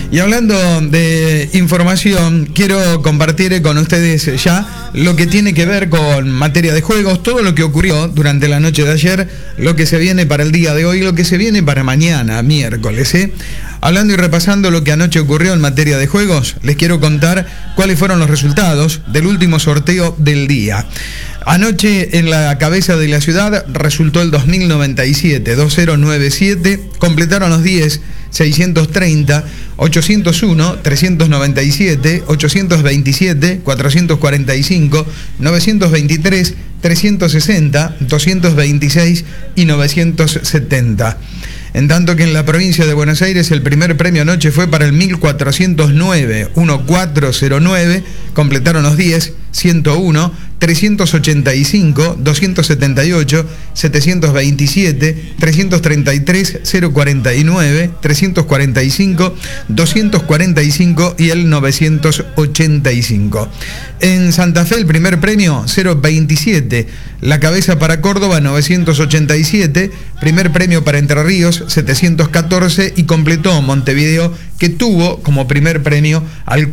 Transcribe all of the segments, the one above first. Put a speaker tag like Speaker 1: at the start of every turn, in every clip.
Speaker 1: Y hablando de información, quiero compartir con ustedes ya lo que tiene que ver con materia de juegos, todo lo que ocurrió durante la noche de ayer, lo que se viene para el día de hoy, lo que se viene para mañana, miércoles, Hablando y repasando lo que anoche ocurrió en materia de juegos, les quiero contar cuáles fueron los resultados del último sorteo del día. Anoche en la cabeza de la ciudad resultó el 2097, 2097, completaron los 10, 630, 801, 397, 827, 445, 923, 360, 226 y 970. En tanto que en la provincia de Buenos Aires el primer premio anoche fue para el 1409, 1409, completaron los 10, 101, 385, 278, 727, 333, 049, 345, 245 y el 985. En Santa Fe el primer premio 027, la cabeza para Córdoba 987, primer premio para Entre Ríos 714 y completó Montevideo, que tuvo como primer premio al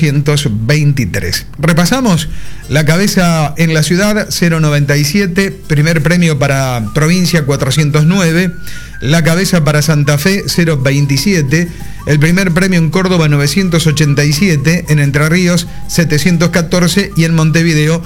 Speaker 1: 423. Repasamos la cabeza en la ciudad 097, primer premio para provincia 409, la cabeza para Santa Fe 027, el primer premio en Córdoba 987, en Entre Ríos 714 y en Montevideo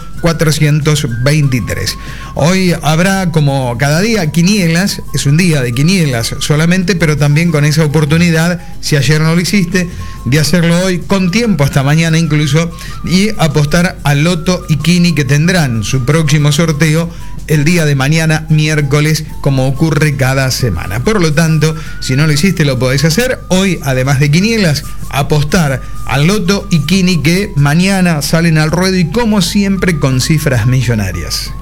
Speaker 1: 423. Hoy habrá, como cada día, quinielas, es un día de quinielas solamente, pero también con esa oportunidad, si ayer no lo hiciste, de hacerlo hoy con tiempo, hasta mañana incluso, y apostar al Loto y Kini, que tendrán su próximo sorteo el día de mañana, miércoles, como ocurre cada semana. Por lo tanto, si no lo hiciste, lo podés hacer hoy, además de quinielas, apostar al Loto y Kini, que mañana salen al ruedo y como siempre con cifras millonarias.